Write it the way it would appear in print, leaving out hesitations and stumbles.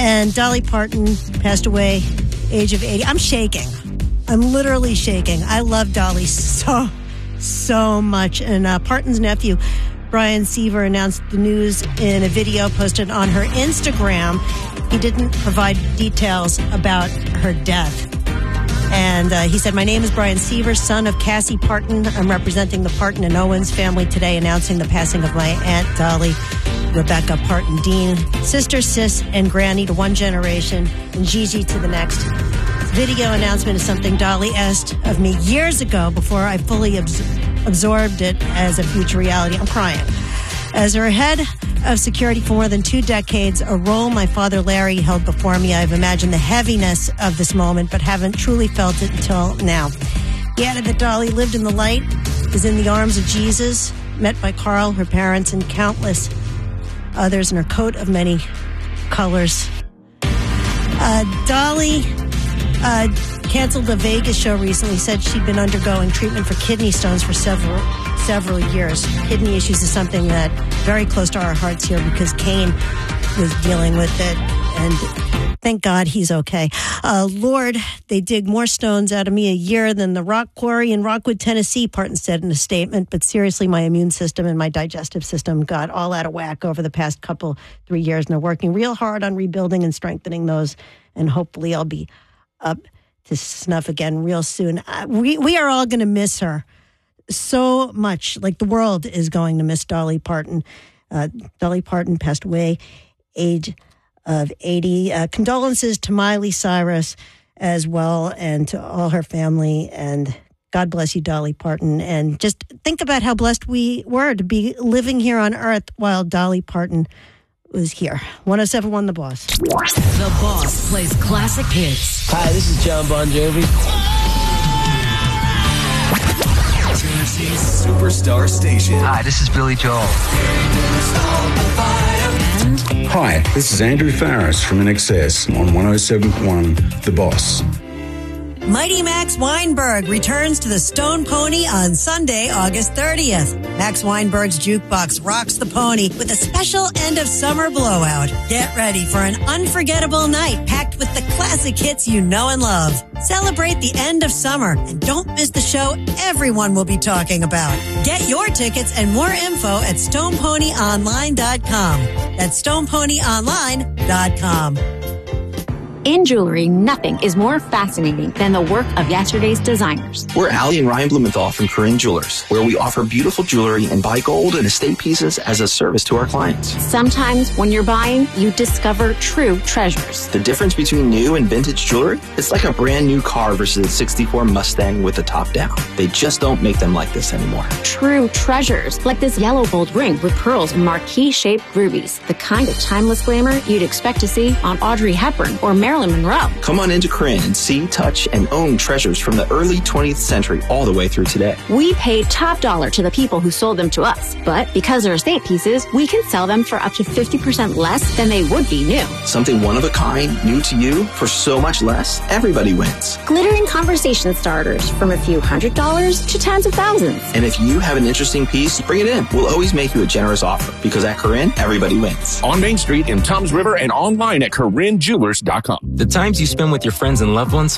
And Dolly Parton passed away, age of 80. I'm shaking. I'm literally shaking. I love Dolly so much. And Parton's nephew, Brian Seaver, announced the news in a video posted on her Instagram. He didn't provide details about her death. And he said, "My name is Brian Seaver, son of Cassie Parton. I'm representing the Parton and Owens family today, announcing the passing of my Aunt Dolly, Rebecca Parton Dean, sister, sis, and granny to one generation, and Gigi to the next." This video announcement is something Dolly asked of me years ago before I fully absorbed it as a future reality. I'm crying. As her head of security for more than 2 decades, a role my father Larry held before me, I've imagined the heaviness of this moment, but haven't truly felt it until now. He added that Dolly lived in the light, is in the arms of Jesus, met by Carl, her parents, and countless others in her coat of many colors. Dolly canceled a Vegas show recently, said she'd been undergoing treatment for kidney stones for several years. Kidney issues is something that very close to our hearts here because Kane was dealing with it, and thank God he's okay. Lord, they dig more stones out of me a year than the rock quarry in Rockwood, Tennessee, Parton said in a statement. But seriously, my immune system and my digestive system got all out of whack over the past 3 years, and they're working real hard on rebuilding and strengthening those, and hopefully I'll be up to snuff again real soon. We are all going to miss her so much. Like the world is going to miss Dolly Parton. Dolly Parton passed away, age of 80. Condolences to Miley Cyrus as well, and to all her family. And God bless you, Dolly Parton. And just think about how blessed we were to be living here on Earth while Dolly Parton was here. 107.1 The Boss. The Boss plays classic hits. Hi, this is John Bon Jovi. Tennessee's Superstar Station. Hi, this is Billy Joel. And Hi, this is Andrew Farris from INXS on 107.1 The Boss. Mighty Max Weinberg returns to the Stone Pony on Sunday, August 30th. Max Weinberg's Jukebox rocks the pony with a special end-of-summer blowout. Get ready for an unforgettable night packed with the classic hits you know and love. Celebrate the end of summer and don't miss the show everyone will be talking about. Get your tickets and more info at StonePonyOnline.com. That's StonePonyOnline.com. In jewelry, nothing is more fascinating than the work of yesterday's designers. We're Allie and Ryan Blumenthal from Corinne Jewelers, where we offer beautiful jewelry and buy gold and estate pieces as a service to our clients. Sometimes when you're buying, you discover true treasures. The difference between new and vintage jewelry, it's like a brand new car versus a 64 Mustang with the top down. They just don't make them like this anymore. True treasures, like this yellow gold ring with pearls and marquise-shaped rubies. The kind of timeless glamour you'd expect to see on Audrey Hepburn or Marilyn Monroe. Come on into Corinne and see, touch, and own treasures from the early 20th century all the way through today. We paid top dollar to the people who sold them to us, but because they're estate pieces, we can sell them for up to 50% less than they would be new. Something one of a kind, new to you, for so much less, everybody wins. Glittering conversation starters from a few $100s to tens of thousands. And if you have an interesting piece, bring it in. We'll always make you a generous offer because at Corinne, everybody wins. On Main Street in Toms River and online at CorinneJewelers.com. The times you spend with your friends and loved ones